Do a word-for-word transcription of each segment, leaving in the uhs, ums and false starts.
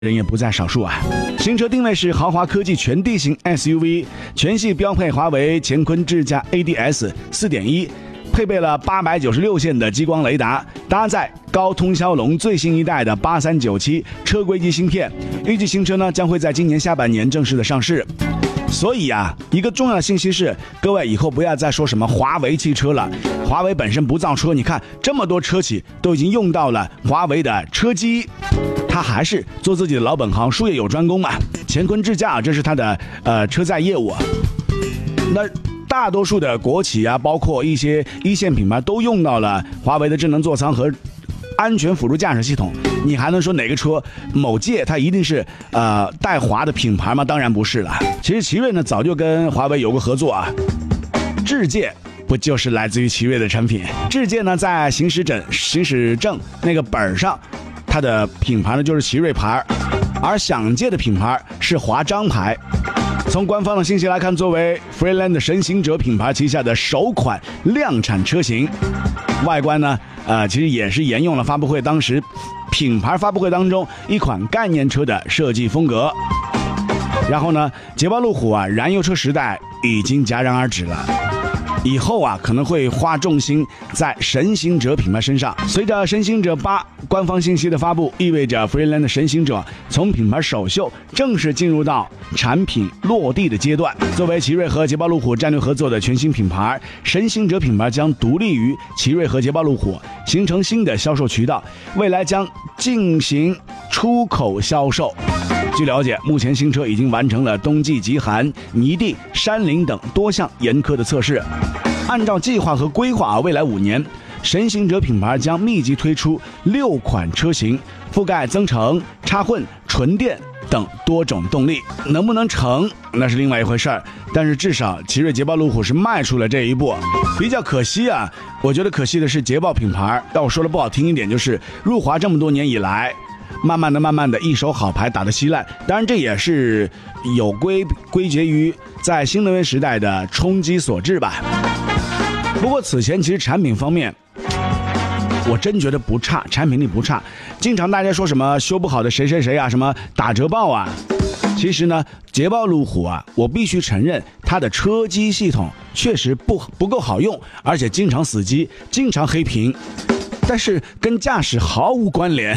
人也不在少数啊。新车定位是豪华科技全地形 S U V， 全系标配华为乾坤智驾 A D S 四点一， 配备了八百九十六线的激光雷达，搭载高通骁龙最新一代的八三九七车规级芯片。预计新车呢将会在今年下半年正式的上市。所以啊，一个重要的信息是，各位以后不要再说什么华为汽车了，华为本身不造车，你看这么多车企都已经用到了华为的车机，他还是做自己的老本行，术业有专攻嘛。乾坤智驾这是他的呃车载业务啊。那大多数的国企啊，包括一些一线品牌都用到了华为的智能座舱和安全辅助驾驶系统，你还能说哪个车某届它一定是呃带华的品牌吗？当然不是了。其实奇瑞呢早就跟华为有过合作啊，智界不就是来自于奇瑞的产品？智界呢在行驶证行驶证那个本上，它的品牌呢就是奇瑞牌，而享界的品牌是华章牌。从官方的信息来看，作为 Freeland 神行者品牌旗下的首款量产车型，外观呢呃，其实也是沿用了发布会当时品牌发布会当中一款概念车的设计风格。然后呢，捷豹路虎啊，燃油车时代已经戛然而止了，以后啊可能会花重心在神行者品牌身上。随着神行者八官方信息的发布，意味着 Freeland 神行者从品牌首秀正式进入到产品落地的阶段。作为奇瑞和捷豹路虎战略合作的全新品牌，神行者品牌将独立于奇瑞和捷豹路虎，形成新的销售渠道，未来将进行出口销售。据了解，目前新车已经完成了冬季极寒、泥地、山林等多项严苛的测试。按照计划和规划，未来五年，神行者品牌将密集推出六款车型，覆盖增程、插混、纯电等多种动力。能不能成那是另外一回事儿，但是至少奇瑞捷豹路虎是迈出了这一步。比较可惜啊，我觉得可惜的是捷豹品牌，但我说的不好听一点，就是入华这么多年以来，慢慢的慢慢的一手好牌打得稀烂。当然这也是有归归结于在新能源时代的冲击所致吧。不过此前其实产品方面我真觉得不差，产品力不差。经常大家说什么修不好的谁谁谁啊，什么打折报啊，其实呢捷豹路虎啊，我必须承认它的车机系统确实不不够好用，而且经常死机，经常黑屏，但是跟驾驶毫无关联。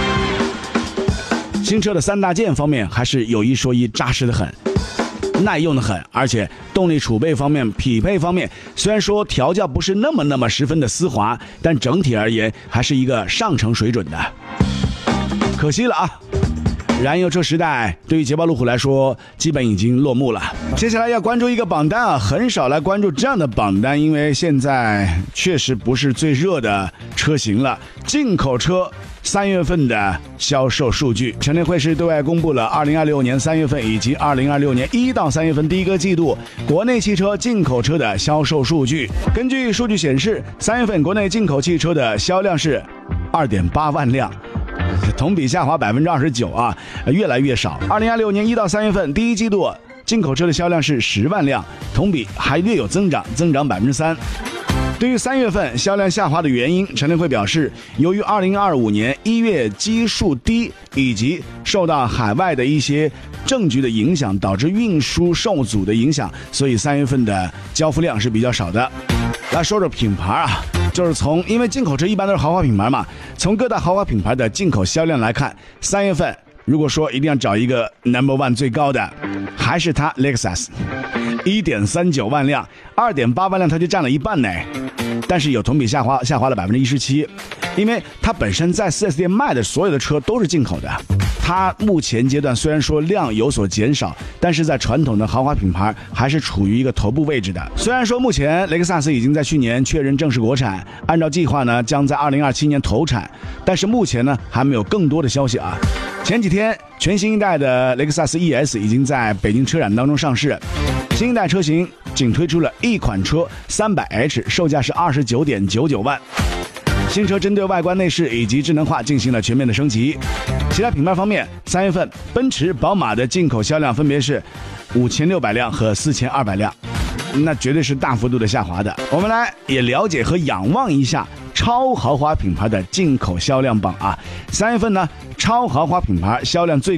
新车的三大件方面还是有一说一，扎实的很，耐用的很，而且动力储备方面、匹配方面，虽然说调教不是那么那么十分的丝滑，但整体而言还是一个上乘水准的。可惜了啊，燃油车时代对于捷豹路虎来说基本已经落幕了。接下来要关注一个榜单啊，很少来关注这样的榜单，因为现在确实不是最热的车型了。进口车三月份的销售数据，乘联会是对外公布了二零二六年三月份以及二零二六年一到三月份第一个季度国内汽车进口车的销售数据。根据数据显示，三月份国内进口汽车的销量是二点八万辆，同比下滑百分之二十九啊，越来越少。二零二六年一到三月份第一季度进口车的销量是十万辆，同比还略有增长，增长百分之三。对于三月份销量下滑的原因，乘联会表示，由于二零二五年一月基数低，以及受到海外的一些政局的影响，导致运输受阻的影响，所以三月份的交付量是比较少的。来说说品牌啊，就是从因为进口车一般都是豪华品牌嘛，从各大豪华品牌的进口销量来看，三月份如果说一定要找一个 number one 最高的，还是它 Lexus， 一点三九万辆，二点八万辆它就占了一半呢。但是有同比下滑，下滑了百分之一十七，因为它本身在 四 S 店卖的所有的车都是进口的。它目前阶段虽然说量有所减少，但是在传统的豪华品牌还是处于一个头部位置的。虽然说目前雷克萨斯已经在去年确认正式国产，按照计划呢将在二零二七年投产，但是目前呢还没有更多的消息啊。前几天全新一代的雷克萨斯 E S 已经在北京车展当中上市，新一代车型仅推出了一款车 三百 H， 售价是二十九点九九万。新车针对外观内饰以及智能化进行了全面的升级。其他品牌方面，三月份奔驰、宝马的进口销量分别是五千六百辆和四千二百辆，那绝对是大幅度的下滑的。我们来也了解和仰望一下超豪华品牌的进口销量榜啊。三月份呢，超豪华品牌销量最